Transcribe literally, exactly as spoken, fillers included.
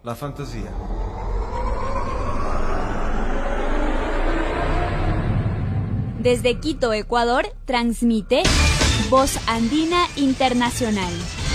la fantasía. Desde Quito, Ecuador, transmite Voz Andina Internacional.